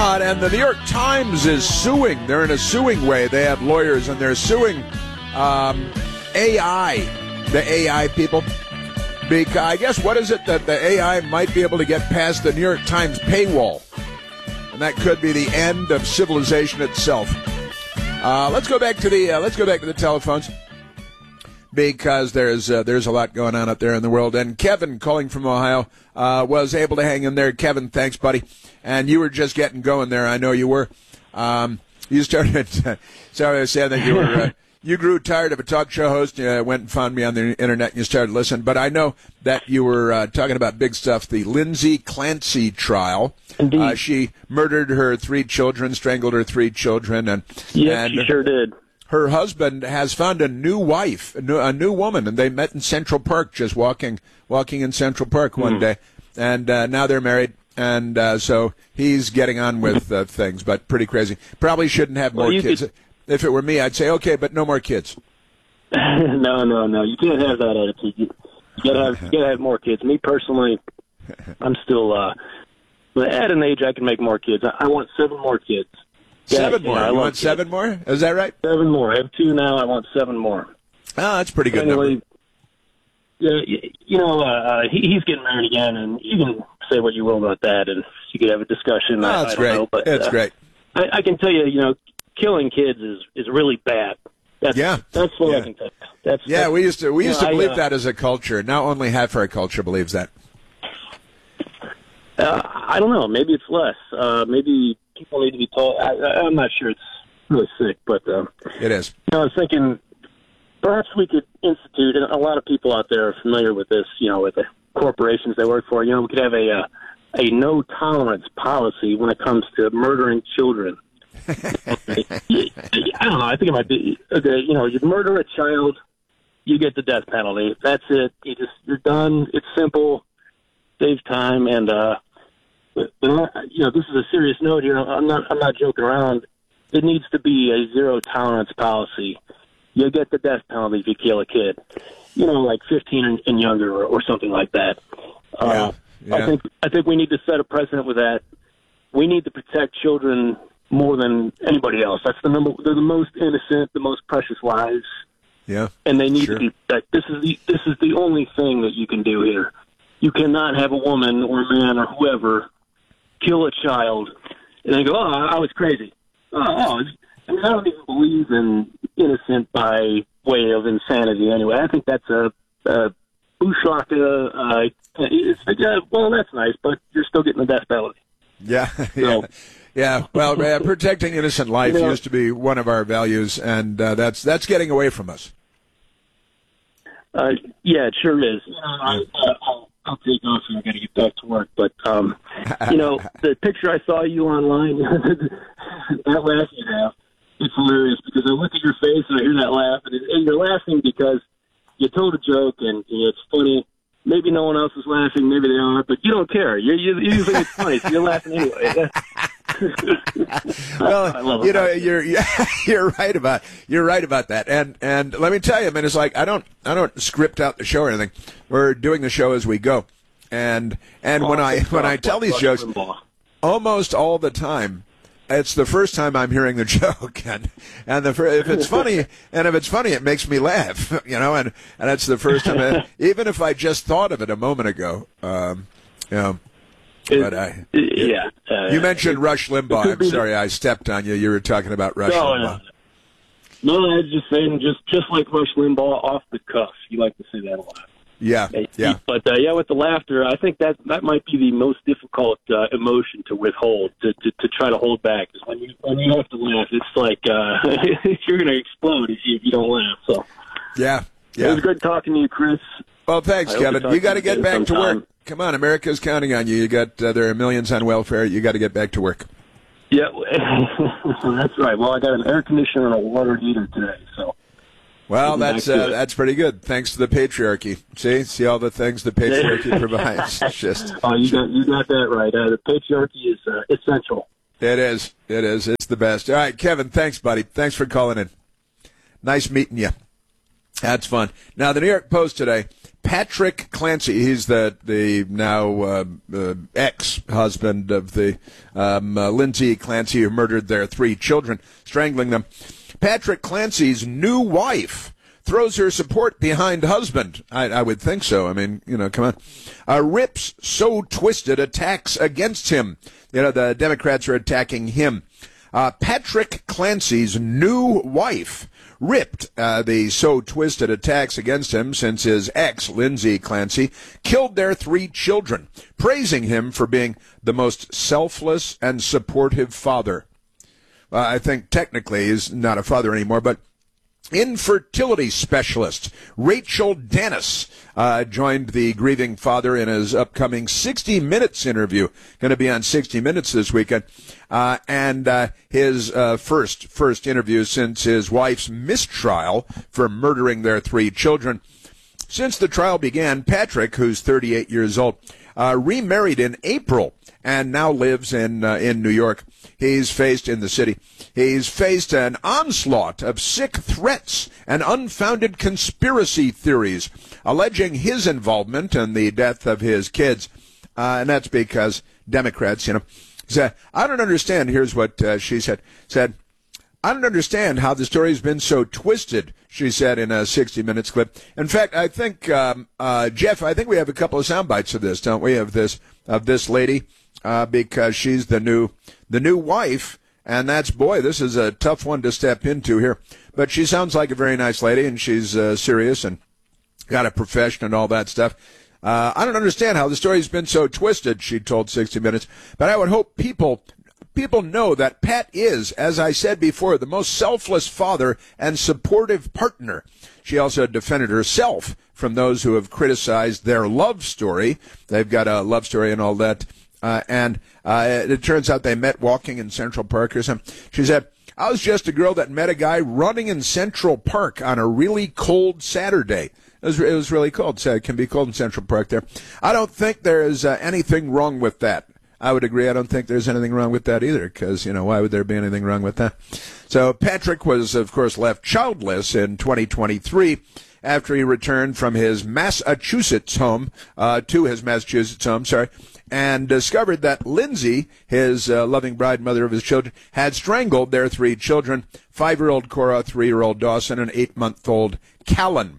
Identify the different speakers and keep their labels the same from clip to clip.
Speaker 1: And the New York Times is suing. They're in a suing way. They have lawyers, and they're suing AI, the AI people. Because I guess what is it that the AI might be able to get past the New York Times paywall, and that could be the end of civilization itself. Let's go back to the telephones, because there's a lot going on out there in the world. And Kevin, calling from Ohio, was able to hang in there. Kevin, thanks, buddy. And you were just getting going there. I know you were. You started. Sorry, I was saying that you were. You grew tired of a talk show host. You went and found me on the internet, and you started listening. But I know that you were talking about big stuff. The Lindsay Clancy trial.
Speaker 2: Indeed.
Speaker 1: She murdered her 3 children, strangled her 3 children, and
Speaker 2: she sure did.
Speaker 1: Her husband has found a new wife, a new woman, and they met in Central Park, just walking in Central Park one day, and now they're married, and so he's getting on with things, but pretty crazy. Probably shouldn't have more kids. If it were me, I'd say, okay, but no more kids.
Speaker 2: No. You can't have that attitude. You gotta have more kids. Me personally, I'm still at an age I can make more kids. I want 7 more kids.
Speaker 1: 7 more? You want 7 more? Is that right?
Speaker 2: 7 more. I have 2 now. I want 7 more.
Speaker 1: Oh, that's pretty good.
Speaker 2: Anyway, he's getting married again, and you can say what you will about that, and you could have a discussion.
Speaker 1: That's great.
Speaker 2: Know, but,
Speaker 1: that's great.
Speaker 2: I can tell you, killing kids is really bad. That's what I can tell you.
Speaker 1: We used to believe that as a culture. Now only half our culture believes that.
Speaker 2: I don't know. Maybe it's less. Maybe people need to be told. I'm not sure. It's really sick, but
Speaker 1: it is.
Speaker 2: I was thinking perhaps we could institute, and a lot of people out there are familiar with this, with the corporations they work for. We could have a no tolerance policy when it comes to murdering children. I don't know. I think it might be. You murder a child, you get the death penalty. That's it. You're done. It's simple. Saves time, and this is a serious note here. I'm not joking around. It needs to be a zero tolerance policy. You get the death penalty if you kill a kid. Like 15 and younger, or something like that. I think we need to set a precedent with that. We need to protect children more than anybody else. That's they're the most innocent, the most precious lives.
Speaker 1: Yeah.
Speaker 2: And they need to be this is the only thing that you can do here. You cannot have a woman or a man or whoever kill a child and then go, I was crazy. I don't even believe in innocent by way of insanity anyway. I think that's a bushwalker. Well, that's nice, but you're still getting the death penalty.
Speaker 1: Yeah. Yeah, well, protecting innocent life used to be one of our values, and that's getting away from us.
Speaker 2: It sure is. I'll take off and I got to get back to work. But the picture I saw you online, that laugh you have, it's hilarious because I look at your face and I hear that laugh, and you're laughing because you told a joke and it's funny. Maybe no one else is laughing, maybe they are, but you don't care. You think it's funny, so you're laughing anyway.
Speaker 1: Well, you're right about that, and let me tell you, man, it's like I don't script out the show or anything. We're doing the show as we go, and when I tell these jokes, almost all the time, it's the first time I'm hearing the joke, and if it's funny, it makes me laugh, and it's the first time, even if I just thought of it a moment ago, But you mentioned Rush Limbaugh. I'm sorry, I stepped on you. You were talking about Rush Limbaugh.
Speaker 2: No, I was just saying, just like Rush Limbaugh, off the cuff. You like to say that a lot.
Speaker 1: Yeah.
Speaker 2: But with the laughter, I think that might be the most difficult emotion to withhold, to try to hold back. When you have to laugh, it's like you're going to explode if you don't laugh. So
Speaker 1: yeah.
Speaker 2: It was good talking to you, Chris.
Speaker 1: Well, thanks, Kevin. You got to get back to work. Come on, America's counting on you. You got there are millions on welfare. You got to get back to work.
Speaker 2: Yeah, that's right. Well, I got an air conditioner and a water heater today, so.
Speaker 1: Well, that's pretty good. Thanks to the patriarchy. See all the things the patriarchy provides. It's just.
Speaker 2: Oh, you got that right. The patriarchy is essential.
Speaker 1: It is. It's the best. All right, Kevin. Thanks, buddy. Thanks for calling in. Nice meeting you. That's fun. Now, the New York Post today, Patrick Clancy, he's the now ex-husband of the Lindsay Clancy, who murdered their 3 children, strangling them. Patrick Clancy's new wife throws her support behind husband. I would think so. I mean, come on. Rips so twisted attacks against him. The Democrats are attacking him. Patrick Clancy's new wife ripped the so twisted attacks against him since his ex, Lindsay Clancy, killed their 3 children, praising him for being the most selfless and supportive father. I think technically he's not a father anymore, but infertility specialist Rachel Dennis joined the grieving father in his upcoming 60 Minutes interview. Going to be on 60 Minutes this weekend. And his first interview since his wife's mistrial for murdering their 3 children. Since the trial began, Patrick, who's 38 years old, remarried in April and now lives in New York. He's faced an onslaught of sick threats and unfounded conspiracy theories alleging his involvement in the death of his kids. And that's because Democrats, said, I don't understand. Here's what she said, I don't understand how the story's been so twisted, she said in a 60 Minutes clip. In fact, I think, Jeff, I think we have a couple of sound bites of this, don't we, of this lady, because she's the new wife, and this is a tough one to step into here. But she sounds like a very nice lady, and she's serious and got a profession and all that stuff. I don't understand how the story's been so twisted, she told 60 Minutes, but I would hope people know that Pat is, as I said before, the most selfless father and supportive partner. She also defended herself from those who have criticized their love story. They've got a love story and all that. And it turns out they met walking in Central Park or something. She said, I was just a girl that met a guy running in Central Park on a really cold Saturday. It was really cold. So it can be cold in Central Park there. I don't think there's anything wrong with that. I would agree. I don't think there's anything wrong with that either, because, why would there be anything wrong with that? So Patrick was, of course, left childless in 2023 after he returned from his Massachusetts home, and discovered that Lindsay, his loving bride, mother of his children, had strangled their 3 children, 5-year-old Cora, 3-year-old Dawson, and 8-month-old Callan.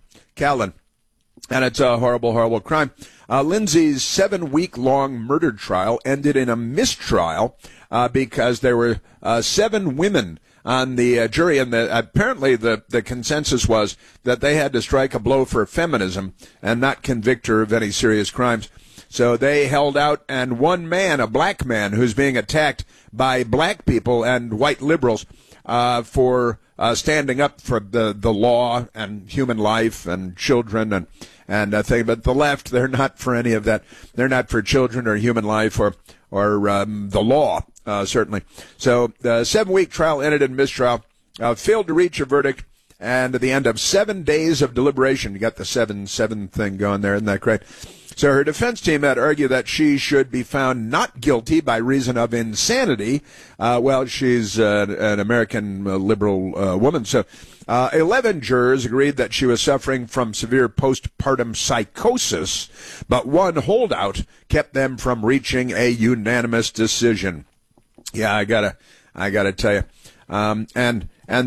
Speaker 1: And it's a horrible, horrible crime. Lindsay's 7-week-long murder trial ended in a mistrial because there were 7 women on the jury, and apparently the consensus was that they had to strike a blow for feminism and not convict her of any serious crimes. So they held out, and one man, a black man, who's being attacked by black people and white liberals for standing up for the law and human life and children and thing. But the left, they're not for any of that. They're not for children or human life or the law, certainly. So the 7-week trial ended in mistrial, failed to reach a verdict, and at the end of 7 days of deliberation, you got the 7-7 thing going there, isn't that great? So her defense team had argued that she should be found not guilty by reason of insanity. She's an American liberal woman. So 11 jurors agreed that she was suffering from severe postpartum psychosis, but one holdout kept them from reaching a unanimous decision. Yeah, I gotta tell you. And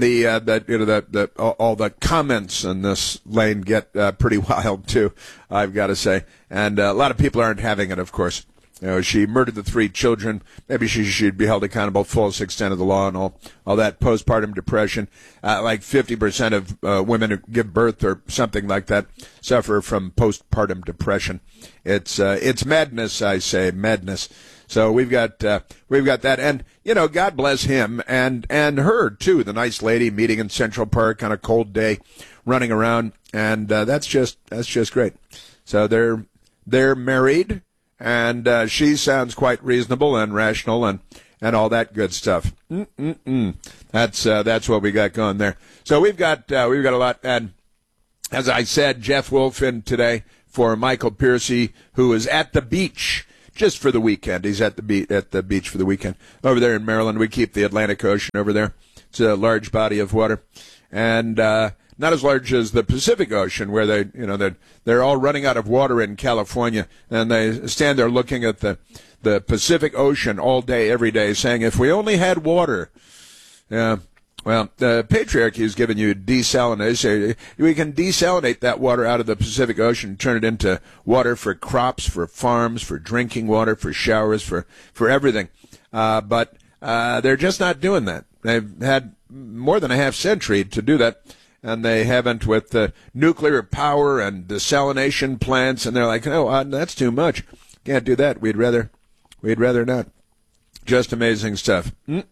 Speaker 1: all the comments in this lane get pretty wild too, I've got to say. And a lot of people aren't having it, of course. She murdered the 3 children. Maybe she should be held accountable fullest extent of the law and all that. Postpartum depression. Like 50% of women who give birth or something like that suffer from postpartum depression. It's madness, I say, madness. So we've got that, and God bless him and her too. The nice lady meeting in Central Park on a cold day, running around, and that's just great. So they're married, and she sounds quite reasonable and rational and all that good stuff. That's what we got going there. So we've got a lot, and as I said, Jeff Wolf in today for Michael Piercy, who is at the beach. Just for the weekend. He's at the beach for the weekend. Over there in Maryland, we keep the Atlantic Ocean over there. It's a large body of water. And not as large as the Pacific Ocean, where they're all running out of water in California, and they stand there looking at the Pacific Ocean all day, every day, saying, if we only had water. Yeah. Well, the patriarchy has given you desalination. We can desalinate that water out of the Pacific Ocean, turn it into water for crops, for farms, for drinking water, for showers, for everything. But they're just not doing that. They've had more than a half century to do that, and they haven't with nuclear power and desalination plants. And they're like, oh, that's too much. Can't do that. We'd rather not. Just amazing stuff.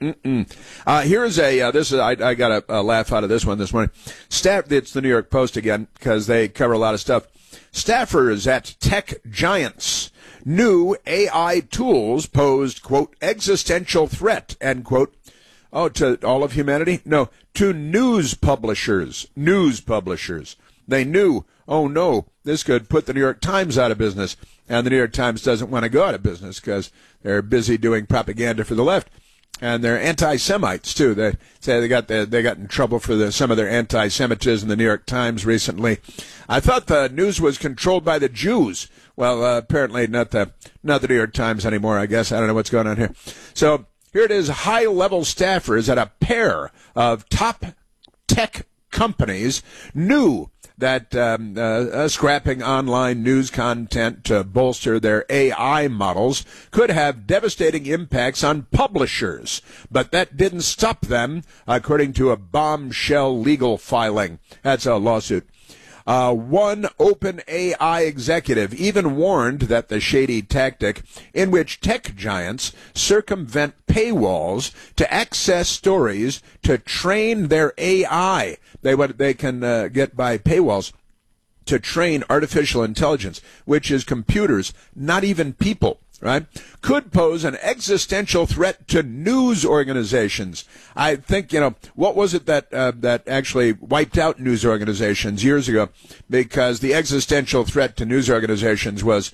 Speaker 1: Here's I got a laugh out of this one this morning. It's the New York Post again, because they cover a lot of stuff. Staffers at tech giants. New AI tools posed, quote, existential threat, end quote. Oh, to all of humanity? No, to news publishers. News publishers. They knew, oh no, this could put the New York Times out of business. And the New York Times doesn't want to go out of business because they're busy doing propaganda for the left. And they're anti-Semites, too. They say they got in trouble for some of their anti-Semitism in the New York Times recently. I thought the news was controlled by the Jews. Well, apparently not the New York Times anymore, I guess. I don't know what's going on here. So here it is, high-level staffers at a pair of top tech companies knew that scrapping online news content to bolster their AI models could have devastating impacts on publishers. But that didn't stop them, according to a bombshell legal filing. That's a lawsuit. One OpenAI executive even warned that the shady tactic in which tech giants circumvent paywalls to access stories to train their AI. They can get by paywalls to train artificial intelligence, which is computers, not even people, right? Could pose an existential threat to news organizations. I think, what was it that actually wiped out news organizations years ago? Because the existential threat to news organizations was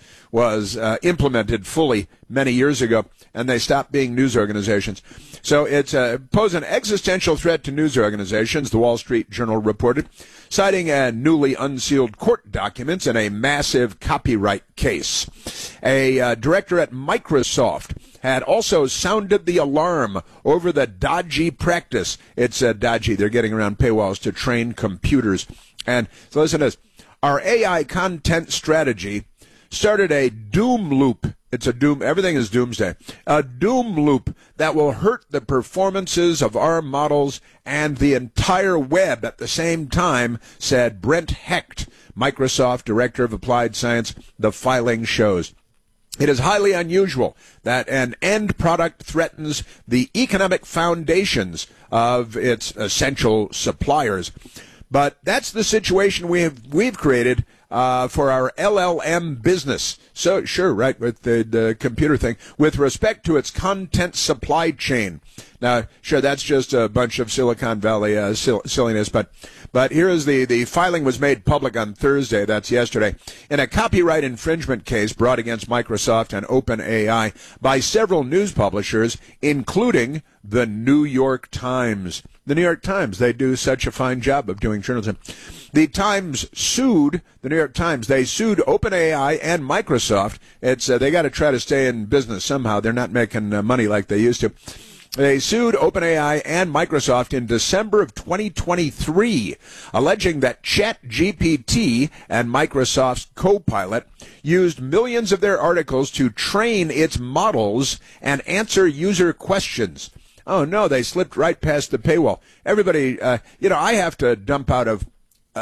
Speaker 1: implemented fully many years ago, and they stopped being news organizations. So it's pose an existential threat to news organizations, the Wall Street Journal reported, citing newly unsealed court documents in a massive copyright case. A director at Microsoft had also sounded the alarm over the dodgy practice. It's dodgy. They're getting around paywalls to train computers. And so listen to this. Our AI content strategy started a doom loop. It's a doom. Everything is doomsday. A doom loop that will hurt the performances of our models and the entire web at the same time, said Brent Hecht, Microsoft Director of Applied Science. The filing shows. It is highly unusual that an end product threatens the economic foundations of its essential suppliers. But that's the situation we've created for our LLM business. So, sure, right, with the computer thing, with respect to its content supply chain. Now, sure, that's just a bunch of Silicon Valley silliness, but here is the filing was made public on Thursday, that's yesterday, in a copyright infringement case brought against Microsoft and OpenAI by several news publishers, including the New York Times. The New York Times, they do such a fine job of doing journalism. The Times sued, the New York Times, they sued OpenAI and Microsoft. They got to try to stay in business somehow. They're not making money like they used to. They sued OpenAI and Microsoft in December of 2023, alleging that ChatGPT and Microsoft's Copilot used millions of their articles to train its models and answer user questions. Oh, no, they slipped right past the paywall. Everybody, I have to dump out of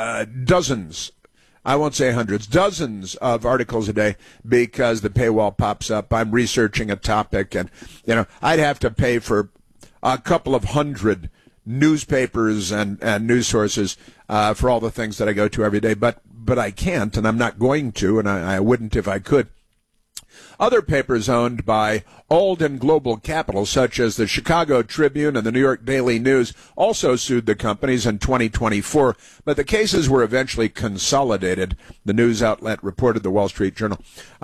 Speaker 1: dozens, I won't say hundreds, dozens of articles a day because the paywall pops up. I'm researching a topic, and, I'd have to pay for a couple of hundred newspapers and news sources for all the things that I go to every day. But I can't, and I'm not going to, and I wouldn't if I could. Other papers owned by Alden Global Capital, such as the Chicago Tribune and the New York Daily News, also sued the companies in 2024, but the cases were eventually consolidated. The news outlet reported, the Wall Street Journal.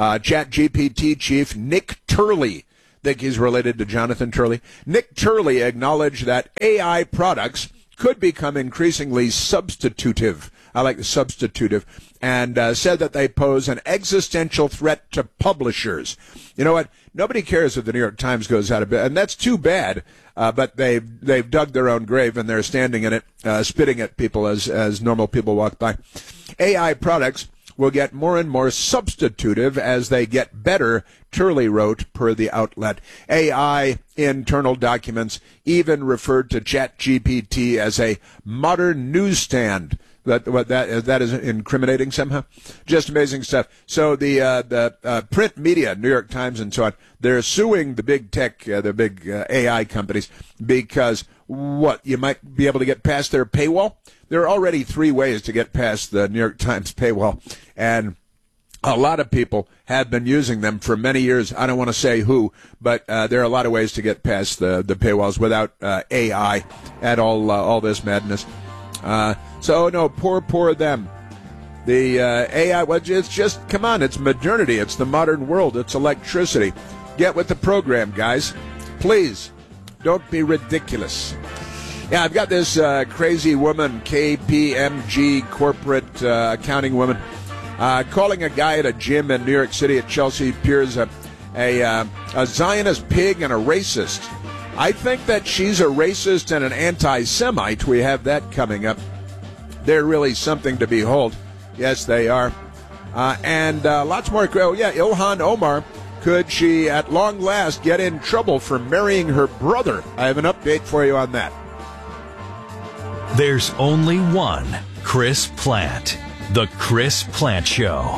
Speaker 1: ChatGPT chief Nick Turley, think he's related to Jonathan Turley. Nick Turley acknowledged that AI products could become increasingly substitutive. I like the substitutive. And said that they pose an existential threat to publishers. You know what? Nobody cares if the New York Times goes out of business, and that's too bad. But they've dug their own grave, and they're standing in it, spitting at people as normal people walk by. AI products will get more and more substitutive as they get better, Turley wrote, per the outlet. AI internal documents even referred to ChatGPT as a modern newsstand. That is incriminating somehow. Just amazing stuff. So the print media, New York Times and so on, they're suing the big tech, the big AI companies because you might be able to get past their paywall. There are already 3 ways to get past the New York Times paywall, and a lot of people have been using them for many years. I don't want to say who, but there are a lot of ways to get past the paywalls without AI and all this madness. So, no, poor them. The AI, well, it's just, come on, it's modernity. It's the modern world. It's electricity. Get with the program, guys. Please, don't be ridiculous. Yeah, I've got this crazy woman, KPMG corporate accounting woman, calling a guy at a gym in New York City at Chelsea Piers a Zionist pig and a racist. I think that she's a racist and an anti-Semite. We have that coming up. They're really something to behold. Yes, they are. And lots more. Oh, yeah, Ilhan Omar. Could she, at long last, get in trouble for marrying her brother? I have an update for you on that.
Speaker 3: There's only one Chris Plante. The Chris Plante Show.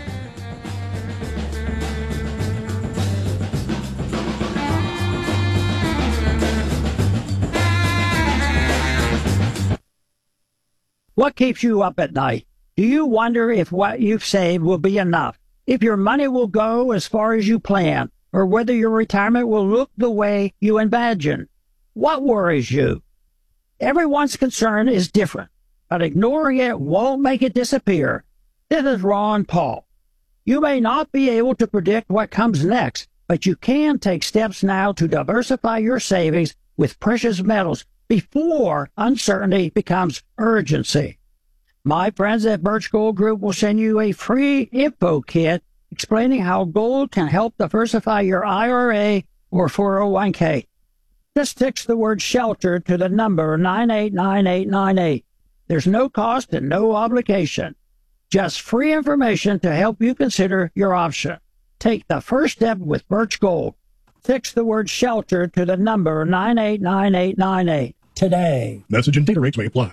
Speaker 4: What keeps you up at night? Do you wonder if what you've saved will be enough? If your money will go as far as you plan? Or whether your retirement will look the way you imagine? What worries you? Everyone's concern is different, but ignoring it won't make it disappear. This is Ron Paul. You may not be able to predict what comes next, but you can take steps now to diversify your savings with precious metals before uncertainty becomes urgency. My friends at Birch Gold Group will send you a free info kit explaining how gold can help diversify your IRA or 401k. Just text the word SHELTER to the number 989898. There's no cost and no obligation. Just free information to help you consider your option. Take the first step with Birch Gold. Text the word SHELTER to the number 989898 today.
Speaker 5: Message and data rates may apply.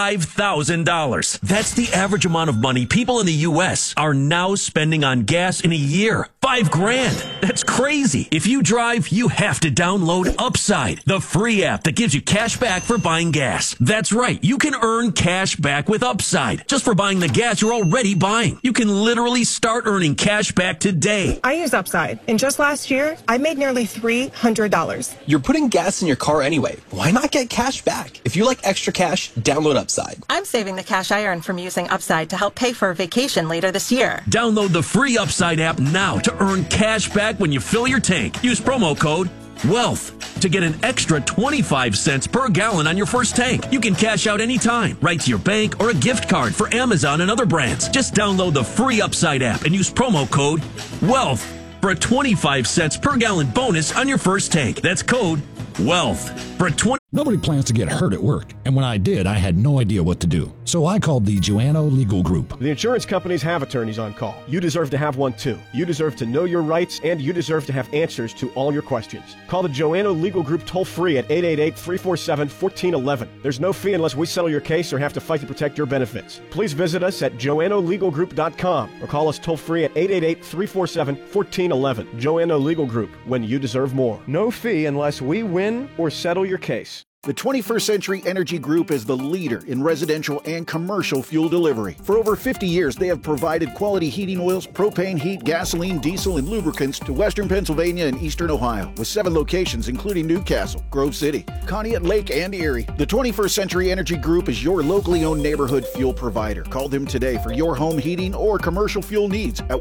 Speaker 3: $5,000. That's the average amount of money people in the U.S. are now spending on gas in a year. $5,000. That's crazy. If you drive, you have to download Upside, the free app that gives you cash back for buying gas. That's right. You can earn cash back with Upside just for buying the gas you're already buying. You can literally start earning cash back today.
Speaker 6: I use Upside, and just last year, I made nearly $300.
Speaker 7: You're putting gas in your car anyway. Why not get cash back? If you like extra cash, download Upside.
Speaker 8: I'm saving the cash I earn from using Upside to help pay for a vacation later this year.
Speaker 3: Download the free Upside app now to earn cash back when you fill your tank. Use promo code WEALTH to get an extra 25 cents per gallon on your first tank. You can cash out anytime, right to your bank or a gift card for Amazon and other brands. Just download the free Upside app and use promo code WEALTH for a 25 cents per gallon bonus on your first tank. That's code WEALTH for a 20.
Speaker 5: Nobody plans to get hurt at work, and when I did, I had no idea what to do. So I called the Joanno Legal Group.
Speaker 9: The insurance companies have attorneys on call. You deserve to have one too. You deserve to know your rights, and you deserve to have answers to all your questions. Call the Joanno Legal Group toll-free at 888-347-1411. There's no fee unless we settle your case or have to fight to protect your benefits. Please visit us at joannolegalgroup.com or call us toll-free at 888-347-1411. Joanno Legal Group, when you deserve more. No fee unless we win or settle your case.
Speaker 10: The 21st Century Energy Group is the leader in residential and commercial fuel delivery. For over 50 years, they have provided quality heating oils, propane, heat, gasoline, diesel, and lubricants to Western Pennsylvania and Eastern Ohio, with 7 locations including Newcastle, Grove City, Conneaut Lake, and Erie. The 21st Century Energy Group is your locally owned neighborhood fuel provider. Call them today for your home heating or commercial fuel needs at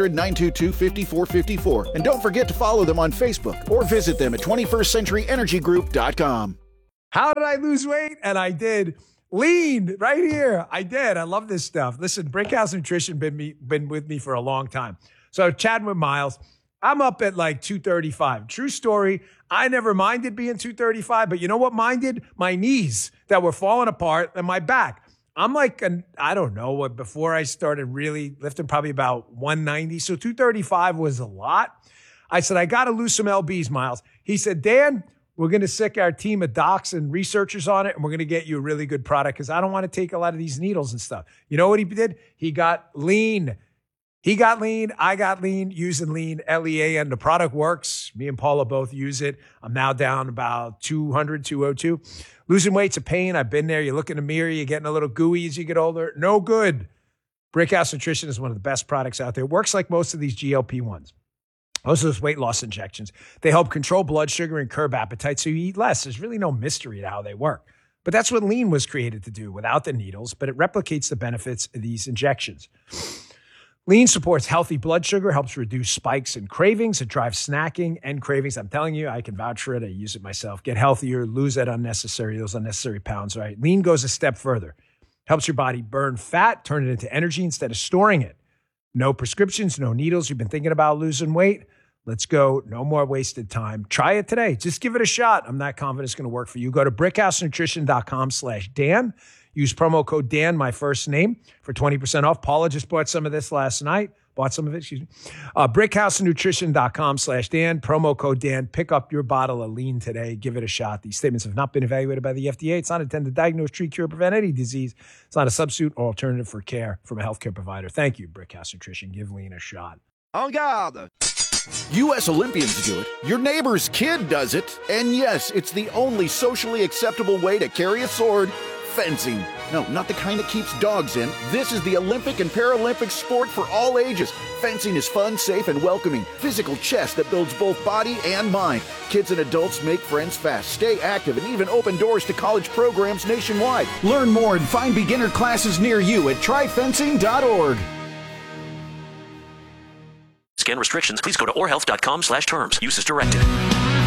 Speaker 10: 1-800-922-5454. And don't forget to follow them on Facebook or visit them at 21stcenturyenergygroup.com.
Speaker 11: How did I lose weight? And I did. Lean right here. I did. I love this stuff. Listen, Brickhouse Nutrition been with me for a long time. So chatting with Miles, I'm up at like 235. True story. I never minded being 235, but you know what minded? My knees that were falling apart and my back. I'm like, I don't know, before I started really lifting, probably about 190. So 235 was a lot. I said, I got to lose some LBs, Miles. He said, Dan, we're going to sick our team of docs and researchers on it, and we're going to get you a really good product because I don't want to take a lot of these needles and stuff. You know what he did? He got lean. He got lean. I got lean using lean, LEA, and the product works. Me and Paula both use it. I'm now down about 200, 202. Losing weight's a pain. I've been there. You look in the mirror, you're getting a little gooey as you get older. No good. Brickhouse Nutrition is one of the best products out there. It works like most of these GLP-1s. Most of those weight loss injections, they help control blood sugar and curb appetite so you eat less. There's really no mystery to how they work. But that's what lean was created to do without the needles, but it replicates the benefits of these injections. Lean supports healthy blood sugar, helps reduce spikes and cravings. It drives snacking and cravings. I'm telling you, I can vouch for it. I use it myself. Get healthier, lose those unnecessary pounds, right? Lean goes a step further. Helps your body burn fat, turn it into energy instead of storing it. No prescriptions, no needles. You've been thinking about losing weight? Let's go. No more wasted time. Try it today. Just give it a shot. I'm not confident it's going to work for you. Go to brickhousenutrition.com/Dan. Use promo code Dan, my first name, for 20% off. Paula just bought some of this last night. Brickhousenutrition.com/Dan. Promo code Dan. Pick up your bottle of lean today. Give it a shot. These statements have not been evaluated by the FDA. It's not intended to diagnose, treat, cure, prevent any disease. It's not a substitute or alternative for care from a healthcare provider. Thank you, Brickhouse Nutrition. Give lean a shot.
Speaker 10: En garde! U.S. Olympians do it. Your neighbor's kid does it. And yes, it's the only socially acceptable way to carry a sword. Fencing. No, not the kind that keeps dogs in. This is the Olympic and Paralympic sport for all ages. Fencing is fun, safe, and welcoming. Physical chess that builds both body and mind. Kids and adults make friends fast, stay active, and even open doors to college programs nationwide. Learn more and find beginner classes near you at tryfencing.org.
Speaker 3: Scan restrictions. Please go to orhealth.com/terms. Use as directed.